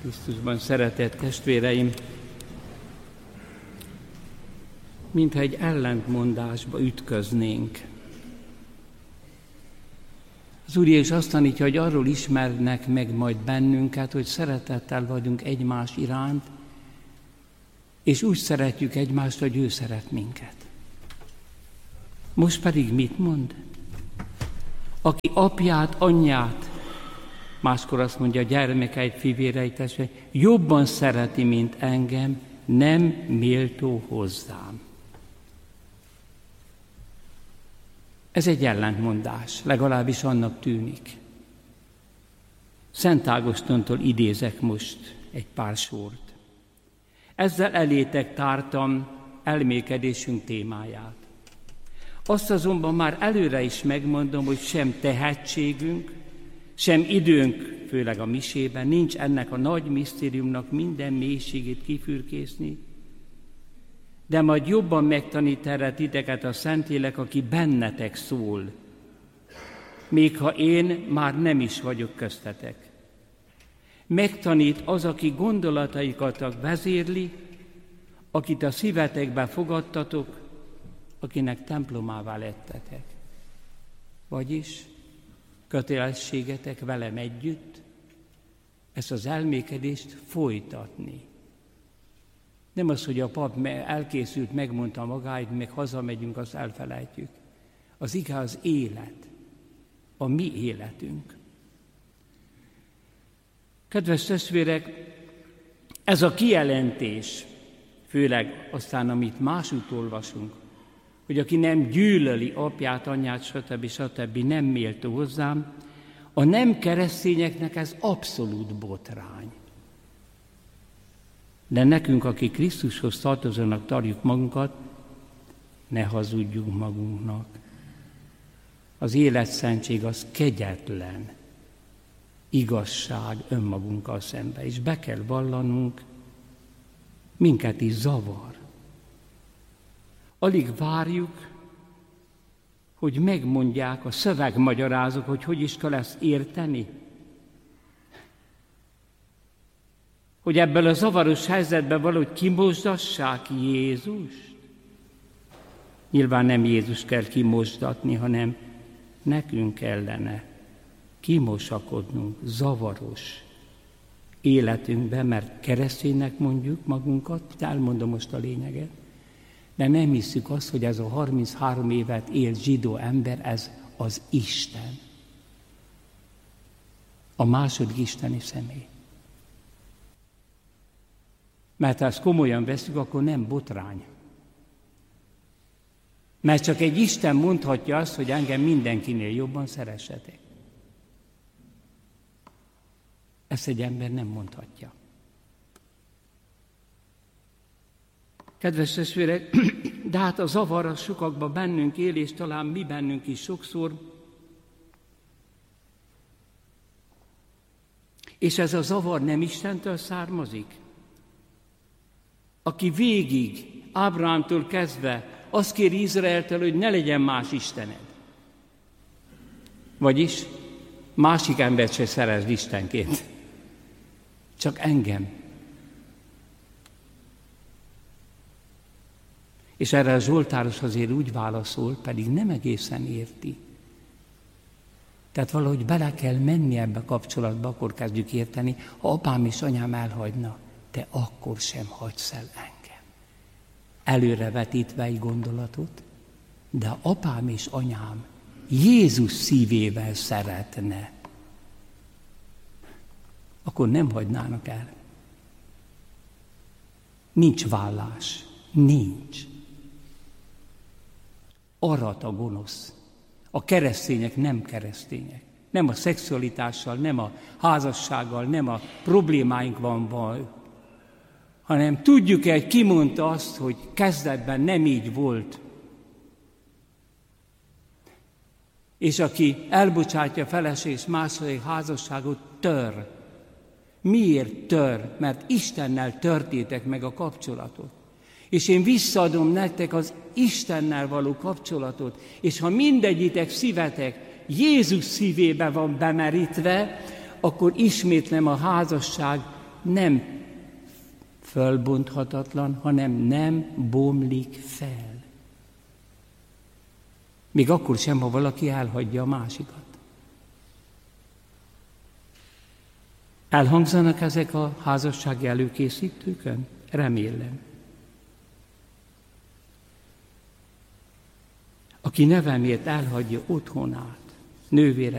Krisztusban szeretett testvéreim, mintha egy ellentmondásba ütköznénk. Az Úr Jézus azt tanítja, hogy arról ismernek meg majd bennünket, hogy szeretettel vagyunk egymás iránt, és úgy szeretjük egymást, hogy ő szeret minket. Most pedig mit mond? Aki apját, anyját, máskor azt mondja, gyermekeit, fivéreit, testvéreit, jobban szereti, mint engem, nem méltó hozzám. Ez egy ellentmondás, legalábbis annak tűnik. Szent Ágostontól idézek most egy pár sort. Ezzel elétek tártam elmékedésünk témáját. Azt azonban már előre is megmondom, hogy sem tehetségünk, sem időnk, főleg a misében, nincs ennek a nagy misztériumnak minden mélységét kifürkészni, de majd jobban megtanít erre titeket a Szentlélek, aki bennetek szól, még ha én már nem is vagyok köztetek. Megtanít az, aki gondolataikat vezérli, akit a szívetekbe fogadtatok, akinek templomává lettetek. Vagyis kötelességetek velem együtt ezt az elmékedést folytatni. Nem az, hogy a pap elkészült, megmondta magáit, meg hazamegyünk, azt elfelejtjük. Az igaz élet, a mi életünk. Kedves testvérek, ez a kijelentés, főleg aztán, amit másút olvasunk, hogy aki nem gyűlöli apját, anyját, stb. Nem méltó hozzám, a nem keresztényeknek ez abszolút botrány. De nekünk, akik Krisztushoz tartozónak tartjuk magunkat, ne hazudjunk magunknak. Az életszentség az kegyetlen igazság önmagunkkal szembe, és be kell vallanunk, minket is zavar. Alig várjuk, hogy megmondják a szövegmagyarázók, hogy is kell ezt érteni. Hogy ebből a zavaros helyzetben valahogy kimosdassák Jézust. Nyilván nem Jézus kell kimosdatni, hanem nekünk kellene kimosakodnunk zavaros életünkben, mert kereszténynek mondjuk magunkat, elmondom most a lényeget, de nem hiszük azt, hogy ez a 33 évet élt zsidó ember, ez az Isten. A második isteni személy. Mert ha ezt komolyan veszük, akkor nem botrány. Mert csak egy Isten mondhatja azt, hogy engem mindenkinél jobban szeressetek. Ezt egy ember nem mondhatja. Kedves testvérek, de hát a zavar a sokakban bennünk él, és talán mi bennünk is sokszor. És ez a zavar nem Istentől származik? Aki végig, Ábrahámtól kezdve azt kéri Izraeltől, hogy ne legyen más istened. Vagyis másik embert se szeresd istenként. Csak engem. És erre a zsoltáros azért úgy válaszol, pedig nem egészen érti. Tehát valahogy bele kell menni ebbe a kapcsolatba, akkor kezdjük érteni, ha apám és anyám elhagyna, te akkor sem hagysz el engem. Előrevetítve egy gondolatot, de apám és anyám Jézus szívével szeretne, akkor nem hagynának el. Nincs vállás. Nincs. Arat a gonosz. A keresztények nem keresztények. Nem a szexualitással, nem a házassággal, nem a problémáink van baj, hanem tudjuk-e, hogy ki mondta azt, hogy kezdetben nem így volt. És aki elbocsátja feleség és második házasságot, tör. Miért tör? Mert Istennel törtétek meg a kapcsolatot. És én visszaadom nektek az Istennel való kapcsolatot, és ha mindegyitek szívetek Jézus szívébe van bemerítve, akkor ismétlem a házasság nem fölbonthatatlan, hanem nem bomlik fel. Még akkor sem, ha valaki elhagyja a másikat. Elhangzanak ezek a házassági előkészítőkön? Remélem. Aki nevemért elhagyja otthonát, nővére